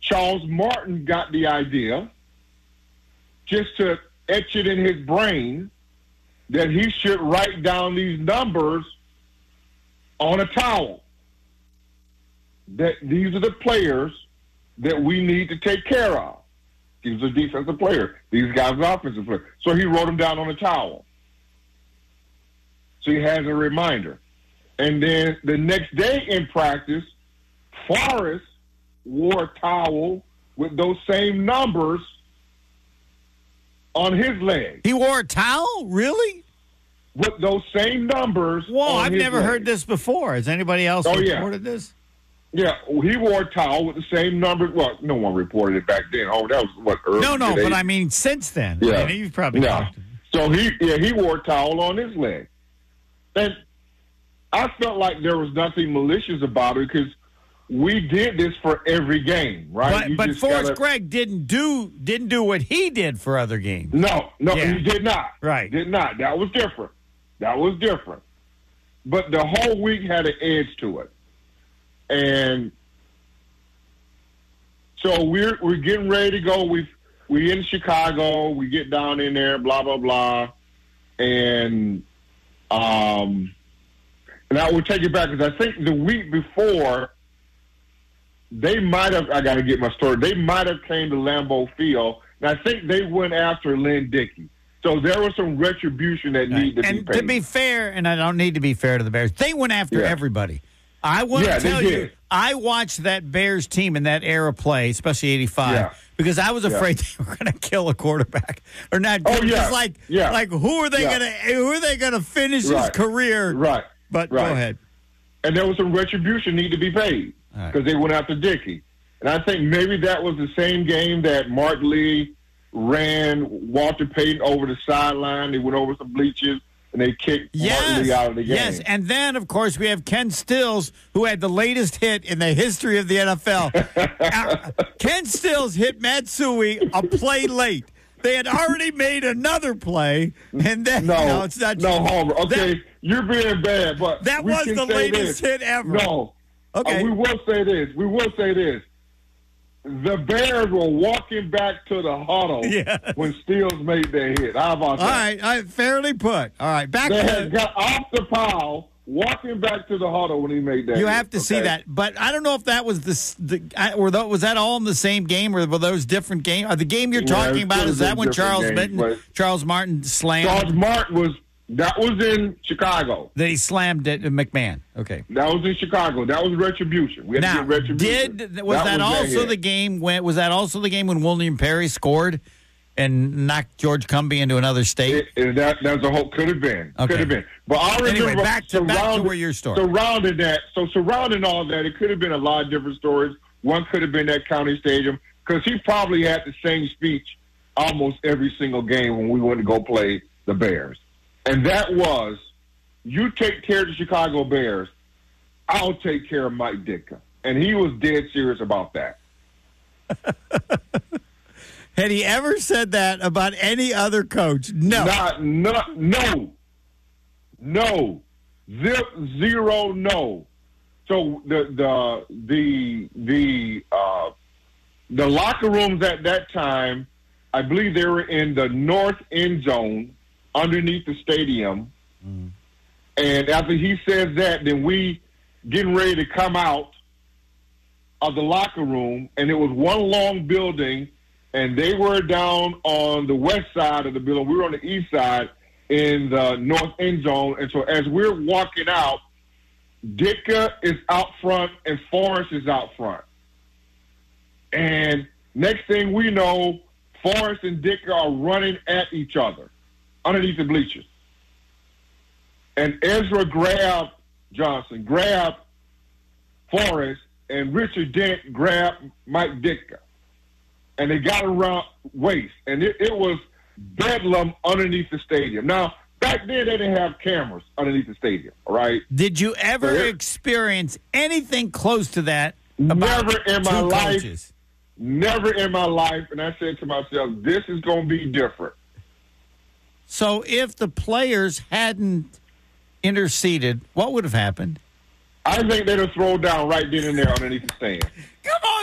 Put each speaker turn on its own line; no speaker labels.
Charles Martin got the idea just to etch it in his brain that he should write down these numbers on a towel. That these are the players that we need to take care of. These are defensive players. These guys are offensive players. So he wrote them down on a towel. So he has a reminder. And then the next day in practice, Forrest wore a towel with those same numbers on his leg.
He wore a towel? Really?
With those same numbers.
Whoa, I've never
leg.
heard this before. Has anybody else reported this?
Yeah, he wore a towel with the same numbers. Well, no one reported it back then. Oh, that was what early.
No,
today.
but I mean since then.
Yeah,
I mean, you've probably talked to him.
So he wore a towel on his leg, and I felt like there was nothing malicious about it because we did this for every game, right?
But Forrest Gregg didn't do what he did for other games.
No, he did not.
Right,
did not. That was different. But the whole week had an edge to it. And so we're getting ready to go. We in Chicago. We get down in there, blah blah blah, and I will take it back because I think the week before they might have. I got to get my story. They might have came to Lambeau Field, and I think they went after Lynn Dickey. So there was some retribution that needed to be paid.
And to be fair, and I don't need to be fair to the Bears, they went after everybody. I want to tell you, I watched that Bears team in that era play, especially '85, because I was afraid they were going to kill a quarterback or not.
Oh yeah,
like who are they going to finish his career?
Right,
but go ahead.
And there was some retribution need to be paid because they went after Dickey, and I think maybe that was the same game that Mark Lee ran Walter Payton over the sideline. They went over some bleachers. And they kicked Martin Lee out of the game.
Yes, and then, of course, we have Ken Stills, who had the latest hit in the history of the NFL. Ken Stills hit Matsui a play late. They had already made another play, and then no, it's not.
No, Homer. Okay, you're being bad, but
that was the latest hit ever.
No,
okay.
We will say this. The Bears were walking back to the huddle when Stills made their hit. How about that?
All right, fairly put. All right,
they had got off the pile, walking back to the huddle when he made that.
You have to see that, but I don't know if that was was that all in the same game, or were those different games? The game you're talking about is that when Charles Martin slammed?
Charles Martin that was in Chicago.
That he slammed at McMahon. Okay.
That was in Chicago. That was retribution. We had to get retribution.
Was that also the game when William Perry scored and knocked George Cumby into another state?
That was a whole could have been.
Okay.
Could have been. But I remember
anyway, back to where your story.
Surrounding all that, it could have been a lot of different stories. One could have been that County Stadium because he probably had the same speech almost every single game when we went to go play the Bears. And that was, you take care of the Chicago Bears, I'll take care of Mike Ditka. And he was dead serious about that.
Had he ever said that about any other coach? No.
No. Zero no. So the locker rooms at that time, I believe they were in the north end zone underneath the stadium. Mm. And after he says that, then we getting ready to come out of the locker room, and it was one long building, and they were down on the west side of the building. We were on the east side in the north end zone. And so as we're walking out, Ditka is out front and Forrest is out front. And next thing we know, Forrest and Ditka are running at each other underneath the bleachers. And Ezra grabbed Forrest, and Richard Dent grabbed Mike Ditka. And they got around waist. And it was bedlam underneath the stadium. Now, back then, they didn't have cameras underneath the stadium, all right?
Did you ever experience anything close to that?
Never in my life.
Coaches?
Never in my life. And I said to myself, this is going to be different.
So if the players hadn't interceded, what would have happened?
I think they'd have thrown down right then and there underneath the stand.
Come on.